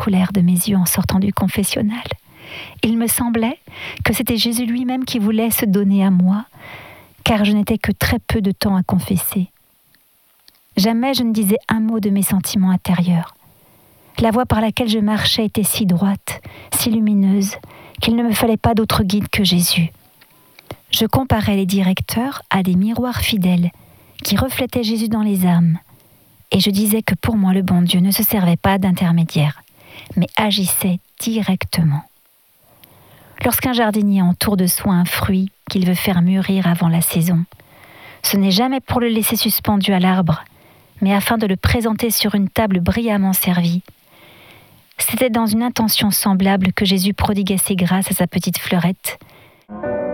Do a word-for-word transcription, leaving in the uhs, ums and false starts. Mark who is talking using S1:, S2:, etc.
S1: découlèrent de mes yeux en sortant du confessionnal. Il me semblait que c'était Jésus lui-même qui voulait se donner à moi, car je n'étais que très peu de temps à confesser. Jamais je ne disais un mot de mes sentiments intérieurs. La voie par laquelle je marchais était si droite, si lumineuse, qu'il ne me fallait pas d'autre guide que Jésus. Je comparais les directeurs à des miroirs fidèles qui reflétaient Jésus dans les âmes, et je disais que pour moi le bon Dieu ne se servait pas d'intermédiaire, mais agissait directement. Lorsqu'un jardinier entoure de soin un fruit qu'il veut faire mûrir avant la saison, ce n'est jamais pour le laisser suspendu à l'arbre, mais afin de le présenter sur une table brillamment servie. C'était dans une intention semblable que Jésus prodiguait ses grâces à sa petite fleurette,